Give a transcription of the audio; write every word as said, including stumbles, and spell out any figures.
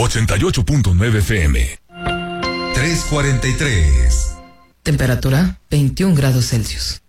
ochenta y ocho punto nueve F M. tres cuarenta y tres. Temperatura veintiún grados Celsius.